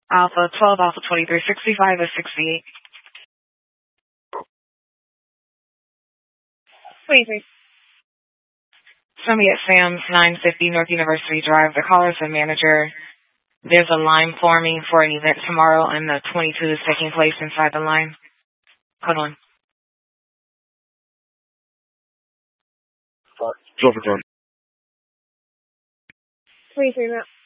Alpha 12, Alpha 23, 65 is 68. 23. Somebody at Sam's 950 North University Drive. The caller's the manager. There's a line forming for an event tomorrow, and the 22 is taking place inside the line. Hold on. Drop it down. 23, ma'am.